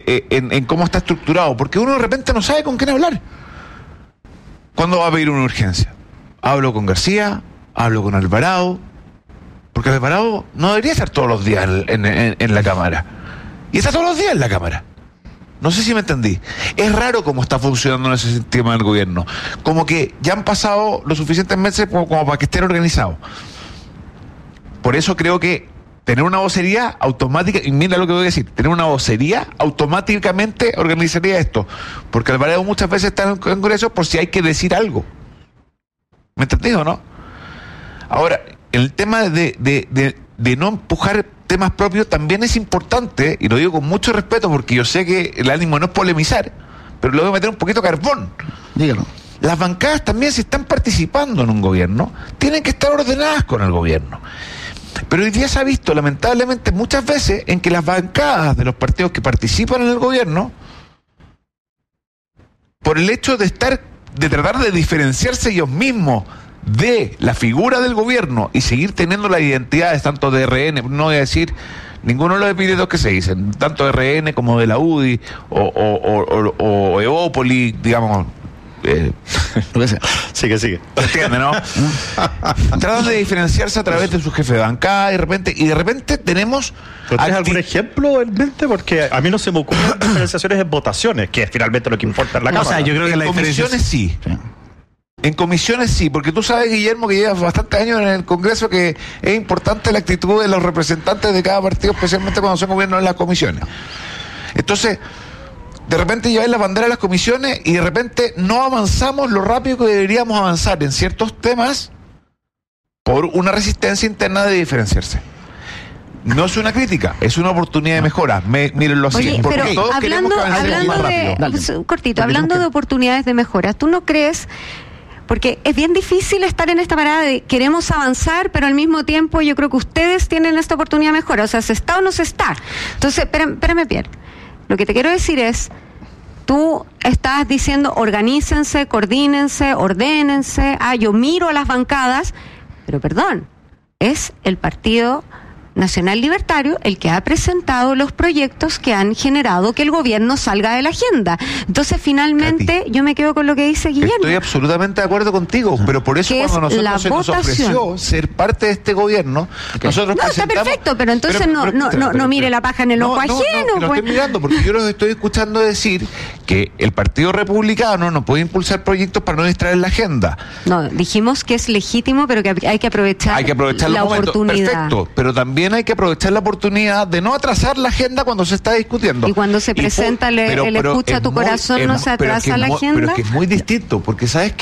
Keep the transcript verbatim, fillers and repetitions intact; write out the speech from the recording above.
eh, en, en cómo está estructurado, porque uno de repente no sabe con quién hablar. ¿Cuándo va a pedir una urgencia? Hablo con García, hablo con Alvarado, porque Alvarado no debería estar todos los días en, en, en la Cámara. Y está todos los días en la Cámara. No sé si me entendí. Es raro cómo está funcionando en ese sistema del gobierno. Como que ya han pasado los suficientes meses como, como para que estén organizados. Por eso creo que tener una vocería automática, y mira lo que voy a decir, tener una vocería automáticamente organizaría esto. Porque Alvarado muchas veces está en el Congreso por si hay que decir algo. ¿Me entendés o no? Ahora, el tema de, de, de, de no empujar temas propios también es importante, y lo digo con mucho respeto porque yo sé que el ánimo no es polemizar, pero le voy a meter un poquito de carbón. Dígalo. Las bancadas también, si están participando en un gobierno, tienen que estar ordenadas con el gobierno. Pero hoy día se ha visto, lamentablemente, muchas veces en que las bancadas de los partidos que participan en el gobierno, por el hecho de estar, de tratar de diferenciarse ellos mismos de la figura del gobierno y seguir teniendo las identidades tanto de R N, no voy a decir ninguno de los epítetos que se dicen, tanto de R N como de la U D I o, o, o, o, o Evópoli, digamos, eh, sigue, sigue. ¿Entiendes, no? Tratan de diferenciarse a través de su jefe de bancada y de repente, y de repente tenemos... ¿Tienes algún ejemplo en mente? Porque a mí no se me ocurren diferenciaciones en votaciones, que es finalmente lo que importa en la no, Cámara. O sea, yo creo que en la comisiones sí. sí. En comisiones sí, porque tú sabes, Guillermo, que llevas bastantes años en el Congreso, que es importante la actitud de los representantes de cada partido, especialmente cuando son gobiernos en las comisiones. Entonces, de repente lleváis la bandera a las comisiones y de repente no avanzamos lo rápido que deberíamos avanzar en ciertos temas por una resistencia interna de diferenciarse. No es una crítica, es una oportunidad de mejora. Me, miren lo siguiente. Oye, pero todos hablando, que hablando de, pues, cortito, hablando de oportunidades de mejora, ¿tú no crees? Porque es bien difícil estar en esta parada de queremos avanzar, pero al mismo tiempo yo creo que ustedes tienen esta oportunidad de mejora. O sea, ¿se está o no se está? Entonces, espérame, espérame Pierre. Lo que te quiero decir es, tú estás diciendo organícense, coordínense, ordénense. Ah, yo miro a las bancadas, pero perdón, es el Partido Nacional Libertario el que ha presentado los proyectos que han generado que el gobierno salga de la agenda. Entonces, finalmente, Katy, yo me quedo con lo que dice Guillermo. Estoy absolutamente de acuerdo contigo, pero por eso cuando nosotros se nos ofreció ser parte de este gobierno, okay. nosotros no, está perfecto, pero entonces pero, no, pero, no, pero, no, pero, no mire la paja en el no, ojo ajeno. No, no, pues. Lo estoy mirando, porque yo los estoy escuchando decir que el Partido Republicano no puede impulsar proyectos para no distraer la agenda. No, dijimos que es legítimo, pero que hay que aprovechar, hay que aprovechar la oportunidad. Perfecto, pero también hay que aprovechar la oportunidad de no atrasar la agenda cuando se está discutiendo. Y cuando se presenta y por, el, pero, el escucha pero tu muy, corazón, no se atrasa la muy, agenda. Pero es que es muy distinto, porque ¿sabes qué?